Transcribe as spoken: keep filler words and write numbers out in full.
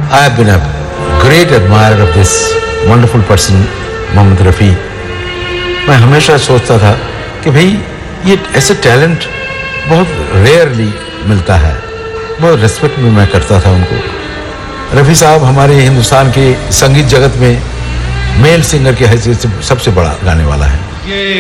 I have been a great admirer of this wonderful person, Mohammad Rafi. मैं हमेशा सोचता था कि भाई ये ऐसे टैलेंट बहुत रेयरली मिलता है। बहुत रिस्पेक्ट में मैं करता था उनको। रफ़ी साहब हमारे हिंदुस्तान के संगीत जगत में मेल सिंगर की हैसियत से सबसे बड़ा गाने वाला है।